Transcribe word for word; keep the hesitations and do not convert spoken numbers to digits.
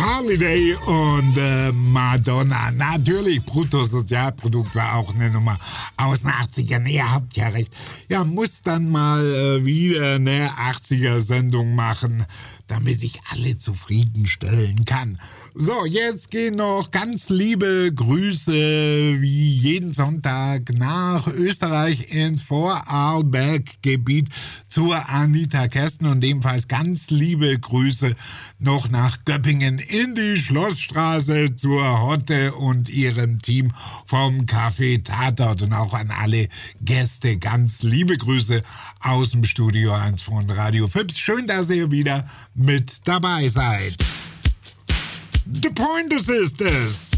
Holiday und äh, Madonna. Natürlich, Bruttosozialprodukt war auch eine Nummer aus den achtzigern. Ihr habt ja recht. Ja, muss dann mal äh, wieder eine achtziger-Sendung machen, damit ich alle zufriedenstellen kann. So, jetzt gehen noch ganz liebe Grüße wie jeden Sonntag nach Österreich ins Vorarlberg-Gebiet zur Anita Kersten und ebenfalls ganz liebe Grüße noch nach Göppingen in die Schlossstraße zur Hotte und ihrem Team vom Café Tatort und auch an alle Gäste ganz liebe Grüße aus dem Studio eins von Radio Fips. Schön, dass ihr wieder mit dabei seid. The Pointer Sisters.